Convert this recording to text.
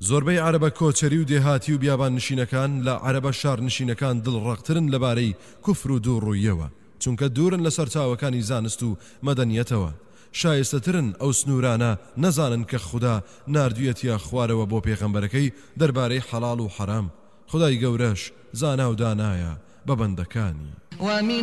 زۆربەی عەرەبە کۆچەری و دێهاتی و بیابان نشینەکان لە عەرەبە شار نشینەکان دڵڕەقترن لەبارەی کوفر و دووڕوویەوە، چونکە دوورن لە سەرچاوەکانی زانست و مەدەنیەتەوە. شایستەترن ئەو سنوورانە نەزانن کە خوددا ناردویەتیە خوارەوە بۆ پێغەمبەرەکەی دەربارەی حەڵاڵ و حەرام. خدای گەورەش زانا و دانایە بە بەندەکانی.